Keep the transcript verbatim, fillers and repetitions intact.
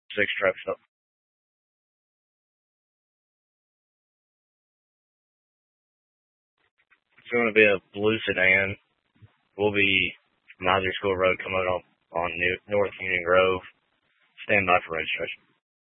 six trucks up. It's going to be a blue sedan. We'll be Misery School Road coming up on New, North Union Grove. Stand by for registration.